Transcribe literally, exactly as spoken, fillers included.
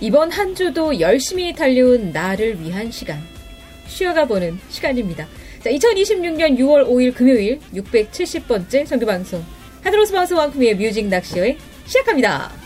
이번 한 주도 열심히 달려온 나를 위한 시간. 쉬어가 보는 시간입니다. 자, 이천이십육 년 유월 오일 금요일 육백칠십 번째 정규방송 하드로스 방송 왕쿠미의 뮤직 낚시회 시작합니다.